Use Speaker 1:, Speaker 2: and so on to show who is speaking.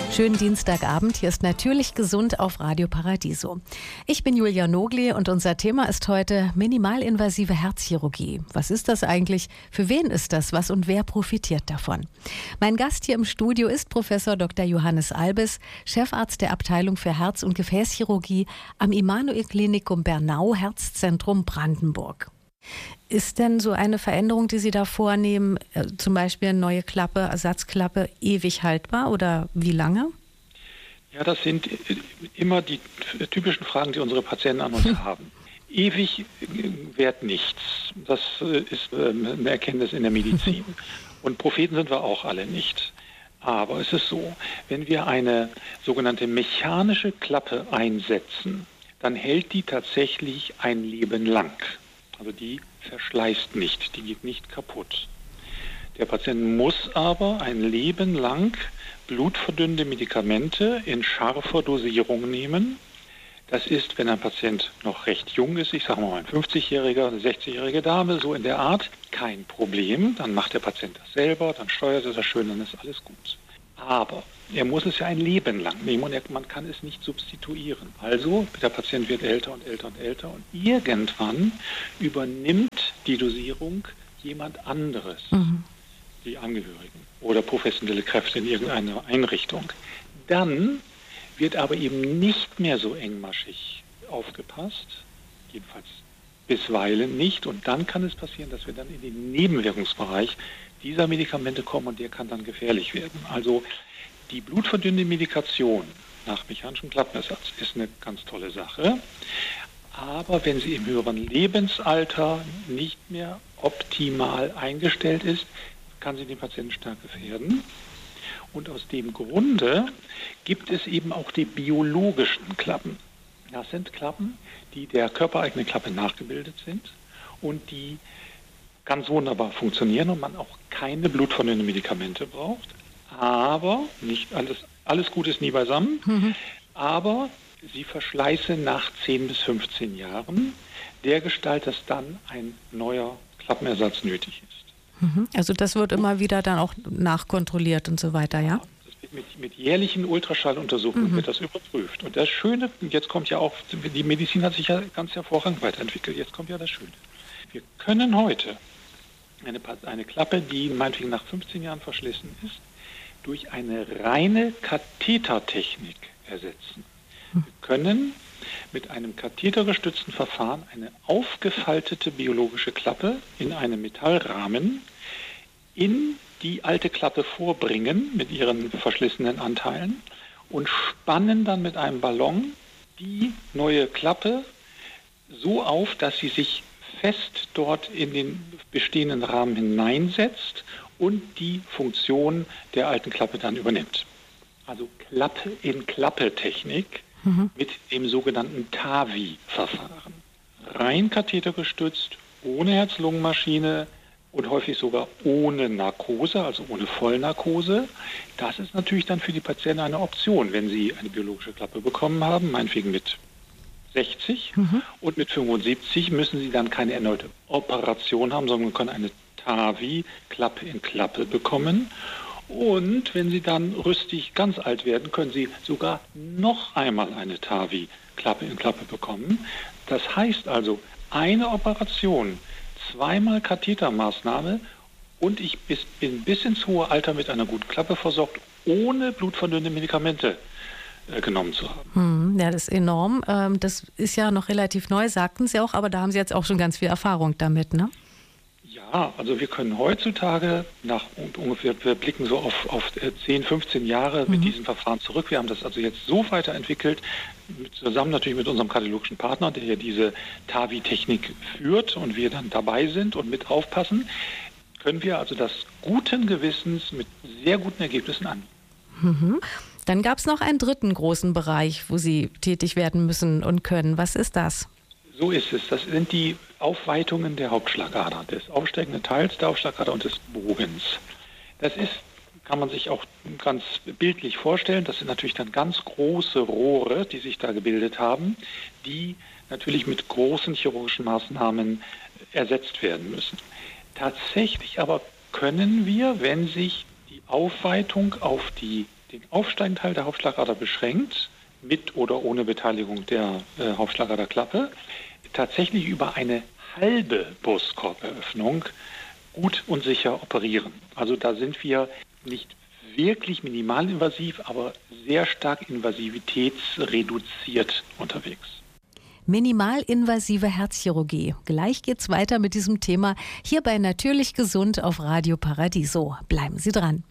Speaker 1: Schönen Dienstagabend, hier ist Natürlich gesund auf Radio Paradiso. Ich bin Julia Nogli und unser Thema ist heute minimalinvasive Herzchirurgie. Was ist das eigentlich? Für wen ist das was und wer profitiert davon? Mein Gast hier im Studio ist Professor Dr. Johannes Albes, Chefarzt der Abteilung für Herz- und Gefäßchirurgie am Immanuel-Klinikum Bernau Herzzentrum Brandenburg. Ist denn so eine Veränderung, die Sie da vornehmen, zum Beispiel eine neue Klappe, Ersatzklappe, ewig haltbar oder wie lange?
Speaker 2: Ja, das sind immer die typischen Fragen, die unsere Patienten an uns haben. Ewig währt nichts. Das ist eine Erkenntnis in der Medizin. Und Propheten sind wir auch alle nicht. Aber es ist so, wenn wir eine sogenannte mechanische Klappe einsetzen, dann hält die tatsächlich ein Leben lang. Also die verschleißt nicht, die geht nicht kaputt. Der Patient muss aber ein Leben lang blutverdünnende Medikamente in scharfer Dosierung nehmen. Das ist, wenn ein Patient noch recht jung ist, ich sage mal ein 50-Jähriger, eine 60-jährige Dame, so in der Art, kein Problem. Dann macht der Patient das selber, dann steuert er das schön, dann ist alles gut. Aber er muss es ja ein Leben lang nehmen und man kann es nicht substituieren. Also der Patient wird älter und älter und älter und irgendwann übernimmt die Dosierung jemand anderes, die Angehörigen oder professionelle Kräfte in irgendeiner Einrichtung. Dann wird aber eben nicht mehr so engmaschig aufgepasst, jedenfalls bisweilen nicht. Und dann kann es passieren, dass wir dann in den Nebenwirkungsbereich dieser Medikamente kommen und der kann dann gefährlich werden. Also die blutverdünnende Medikation nach mechanischem Klappenersatz ist eine ganz tolle Sache. Aber wenn sie im höheren Lebensalter nicht mehr optimal eingestellt ist, kann sie den Patienten stark gefährden. Und aus dem Grunde gibt es eben auch die biologischen Klappen. Das sind Klappen, die der körpereigenen Klappe nachgebildet sind und die ganz wunderbar funktionieren und man auch keine blutverdünnenden Medikamente braucht. Aber, nicht alles Gute ist nie beisammen, aber sie verschleißen nach 10 bis 15 Jahren, dergestalt, dass dann ein neuer Klappenersatz nötig ist.
Speaker 1: Also das wird immer wieder dann auch nachkontrolliert und so weiter, ja?
Speaker 2: Das wird mit jährlichen Ultraschalluntersuchungen wird das überprüft. Und das Schöne, jetzt kommt ja auch, die Medizin hat sich ja ganz hervorragend weiterentwickelt, jetzt kommt ja das Schöne. Wir können heute eine Klappe, die meinetwegen nach 15 Jahren verschlissen ist, durch eine reine Kathetertechnik ersetzen. Wir können mit einem kathetergestützten Verfahren eine aufgefaltete biologische Klappe in einem Metallrahmen in die alte Klappe vorbringen mit ihren verschlissenen Anteilen und spannen dann mit einem Ballon die neue Klappe so auf, dass sie sich fest dort in den bestehenden Rahmen hineinsetzt und die Funktion der alten Klappe dann übernimmt. Also Klappe-in-Klappe-Technik mit dem sogenannten TAVI-Verfahren. Rein kathetergestützt, ohne Herz-Lungen-Maschine und häufig sogar ohne Narkose, also ohne Vollnarkose. Das ist natürlich dann für die Patienten eine Option, wenn sie eine biologische Klappe bekommen haben, meinetwegen mit 60 und mit 75 müssen sie dann keine erneute Operation haben, sondern können eine TAVI Klappe in Klappe bekommen. Und wenn sie dann rüstig ganz alt werden, können sie sogar noch einmal eine TAVI Klappe in Klappe bekommen. Das heißt also, eine Operation, zweimal Kathetermaßnahme und ich bin bis ins hohe Alter mit einer guten Klappe versorgt, ohne blutverdünnende Medikamente genommen zu haben.
Speaker 1: Ja, das ist enorm. Das ist ja noch relativ neu, sagten Sie auch, aber da haben Sie jetzt auch schon ganz viel Erfahrung damit, ne?
Speaker 2: Ja, also wir können heutzutage wir blicken so auf 10, 15 Jahre mit diesem Verfahren zurück. Wir haben das also jetzt so weiterentwickelt, zusammen natürlich mit unserem kardiologischen Partner, der ja diese TAVI-Technik führt und wir dann dabei sind und mit aufpassen, können wir also das guten Gewissens mit sehr guten Ergebnissen anbieten.
Speaker 1: Dann gab es noch einen dritten großen Bereich, wo Sie tätig werden müssen und können. Was ist das?
Speaker 2: So ist es. Das sind die Aufweitungen der Hauptschlagader, des aufsteigenden Teils der Hauptschlagader und des Bogens. Das ist, kann man sich auch ganz bildlich vorstellen, das sind natürlich dann ganz große Rohre, die sich da gebildet haben, die natürlich mit großen chirurgischen Maßnahmen ersetzt werden müssen. Tatsächlich aber können wir, wenn sich die Aufweitung auf die den Aufsteigenteil der Hauptschlagader beschränkt, mit oder ohne Beteiligung der Hauptschlagaderklappe, tatsächlich über eine halbe Brustkorberöffnung gut und sicher operieren. Also da sind wir nicht wirklich minimalinvasiv, aber sehr stark invasivitätsreduziert unterwegs.
Speaker 1: Minimalinvasive Herzchirurgie. Gleich geht's weiter mit diesem Thema hier bei Natürlich Gesund auf Radio Paradiso. Bleiben Sie dran.